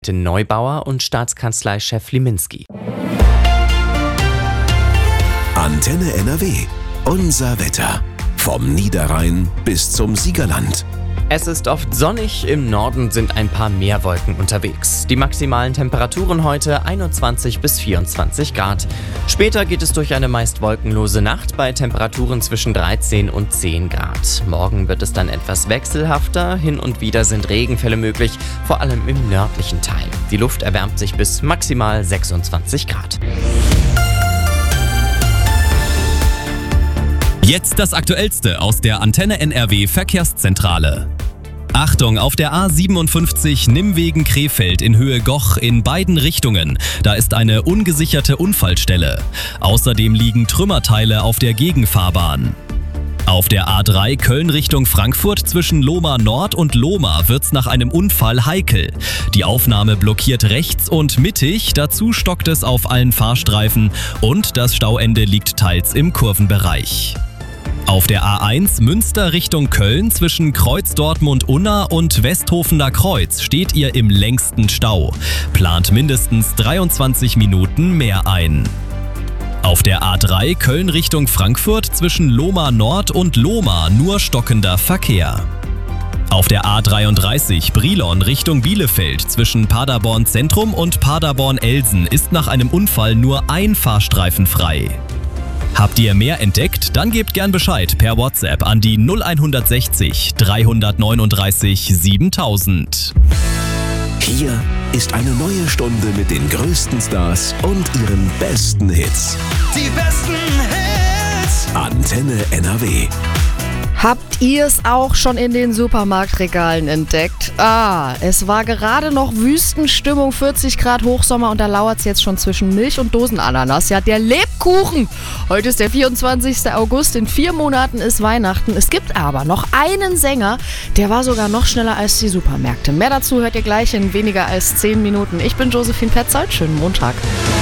Neubauer und Staatskanzleichef Liminski. Antenne NRW. Unser Wetter. Vom Niederrhein bis zum Siegerland. Es ist oft sonnig, im Norden sind ein paar mehr Wolken unterwegs. Die maximalen Temperaturen heute 21 bis 24 Grad. Später geht es durch eine meist wolkenlose Nacht bei Temperaturen zwischen 13 und 10 Grad. Morgen wird es dann etwas wechselhafter, hin und wieder sind Regenfälle möglich, vor allem im nördlichen Teil. Die Luft erwärmt sich bis maximal 26 Grad. Jetzt das Aktuellste aus der Antenne NRW Verkehrszentrale. Achtung, auf der A57 Nimwegen-Krefeld in Höhe Goch in beiden Richtungen. Da ist eine ungesicherte Unfallstelle. Außerdem liegen Trümmerteile auf der Gegenfahrbahn. Auf der A3 Köln Richtung Frankfurt zwischen Lohmar Nord und Lohmar wird's nach einem Unfall heikel. Die Aufnahme blockiert rechts und mittig, dazu stockt es auf allen Fahrstreifen und das Stauende liegt teils im Kurvenbereich. Auf der A1 Münster Richtung Köln zwischen Kreuz Dortmund-Unna und Westhofener Kreuz steht ihr im längsten Stau. Plant mindestens 23 Minuten mehr ein. Auf der A3 Köln Richtung Frankfurt zwischen Lohmar Nord und Lohmar nur stockender Verkehr. Auf der A33 Brilon Richtung Bielefeld zwischen Paderborn Zentrum und Paderborn-Elsen ist nach einem Unfall nur ein Fahrstreifen frei. Habt ihr mehr entdeckt? Dann gebt gern Bescheid per WhatsApp an die 0160 339 7000. Hier ist eine neue Stunde mit den größten Stars und ihren besten Hits. Die besten Hits. Antenne NRW. Habt ihr es auch schon in den Supermarktregalen entdeckt? Es war gerade noch Wüstenstimmung, 40 Grad Hochsommer und da lauert es jetzt schon zwischen Milch und Dosenananas. Ja, der Lebkuchen! Heute ist der 24. August, in 4 Monaten ist Weihnachten. Es gibt aber noch einen Sänger, der war sogar noch schneller als die Supermärkte. Mehr dazu hört ihr gleich in weniger als 10 Minuten. Ich bin Josephine Petzold, schönen Montag.